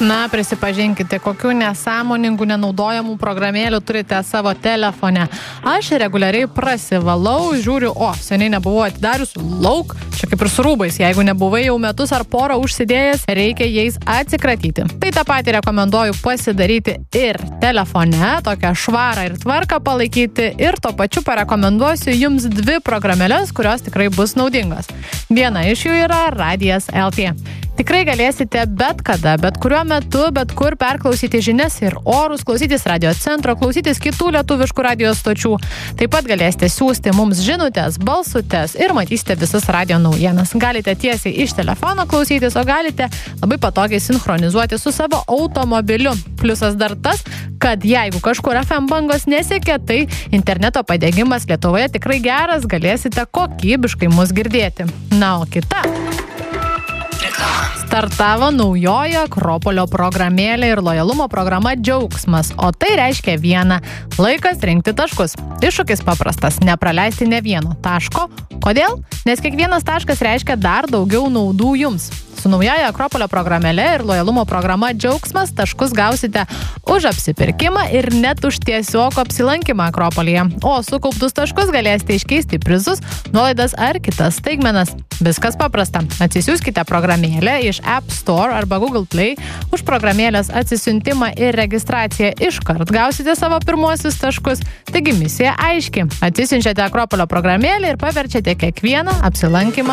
Na, prisipažinkite, kokių nesąmoningų, nenaudojamų programėlių turite savo telefone. Aš reguliariai prasivalau, žiūriu, seniai nebuvau atidarius, lauk, čia kaip ir su rūbais, jeigu nebuvai jau metus ar porą užsidėjęs, reikia jais atsikratyti. Tai tą patį rekomenduoju pasidaryti ir telefone, tokią švarą ir tvarką palaikyti, ir tuo pačiu parekomenduosiu jums 2 programėlės, kurios tikrai bus naudingos. Viena iš jų yra Radijas LT. Tikrai galėsite bet kada, bet kuriuo metu, bet kur perklausyti žinias ir orus, klausytis radio centro, klausytis kitų lietuviškų radio stočių. Taip pat galėsite siųsti mums žinutės, balsutes ir matysite visas radio naujienas. Galite tiesiai iš telefono klausytis, o galite labai patogiai sinchronizuoti su savo automobiliu. Pliusas dar tas, kad jeigu kažkur FM bangos nesiekia, tai interneto padegimas Lietuvoje tikrai geras, galėsite kokybiškai mus girdėti. Na, o kita... Startavo naujoji Akropolio programėlė ir lojalumo programa Džiaugsmas, o tai reiškia viena – laikas rinkti taškus. Iššūkis paprastas – nepraleisti ne vieno taško. Kodėl? Nes kiekvienas taškas reiškia dar daugiau naudų jums. Su naujoje Akropolio programėlė ir lojalumo programa Džiaugsmas taškus gausite už apsipirkimą ir net už tiesiog apsilankymą Akropolyje. O sukauptus taškus galėsite iškeisti į prizus, nuolaidas ar kitas staigmenas. Viskas paprasta. Atsisiųskite programėlę iš App Store arba Google Play. Už programėlės atsisiuntimą ir registraciją iškart gausite savo pirmuosius taškus. Taigi misija aiški. Atsisiunčiate Akropolio programėlę ir paverčiate kiekvieną apsilankymą